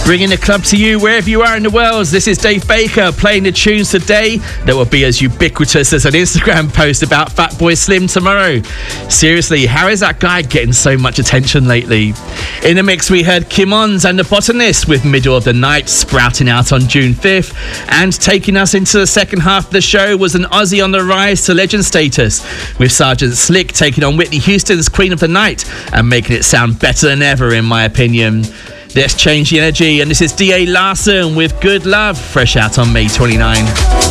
Bringing the club to you wherever you are in the world. This is Dave Baker playing the tunes today that will be as ubiquitous as an Instagram post about Fatboy Slim tomorrow. Seriously, how is that guy getting so much attention lately? In the mix, we heard Kim Ons and The Botanist with Middle of the Night, sprouting out on June 5th. And taking us into the second half of the show was an Aussie on the rise to legend status, with Sergeant Slick taking on Whitney Houston's Queen of the Night and making it sound better than ever, in my opinion. Let's change the energy, and this is D.A. Larson with Good Love, fresh out on May 29.